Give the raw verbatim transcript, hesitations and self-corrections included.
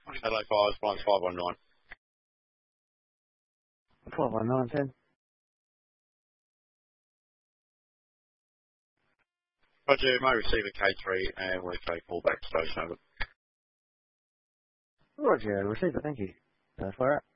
Adelaide Fires, flying five one nine. five one nine, ten. Roger, may receive a K three and we'll take call back to station over. Roger, receiver, thank you. Uh, fire up.